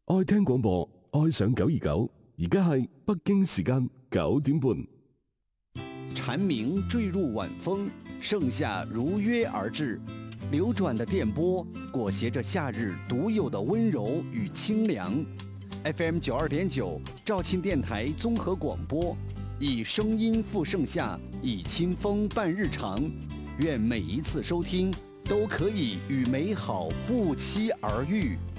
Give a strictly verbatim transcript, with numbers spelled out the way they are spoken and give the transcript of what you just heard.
愛聽廣播，愛上九二九，而家係北京時間九點半。 蟬鳴墜入晚風，盛夏如約而至，流轉的電波裹挾着夏日獨有的溫柔與清涼。F M 九二點九，肇慶電台綜合廣播，以聲音赴盛夏，以清風伴日常。願每一次收聽都可以與美好不期而遇。